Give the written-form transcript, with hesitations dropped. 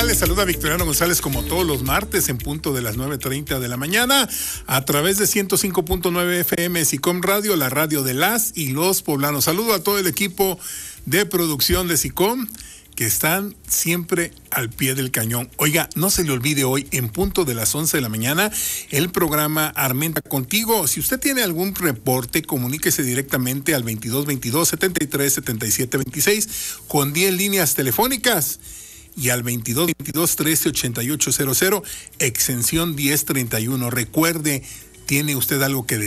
tal? Les saluda Victoriano González como todos los martes en punto de las 9:30 de la mañana a través de 105.9 FM SICOM Radio, la radio de las y los poblanos. Saludo a todo el equipo de producción de SICOM que están siempre al pie del cañón. Oiga, no se le olvide hoy en punto de las 11 de la mañana el programa Armenta Contigo. Si usted tiene algún reporte, comuníquese directamente al 2222-737726 con 10 líneas telefónicas y al 2222-138800 extensión 1031. Recuerde, tiene usted algo que decir.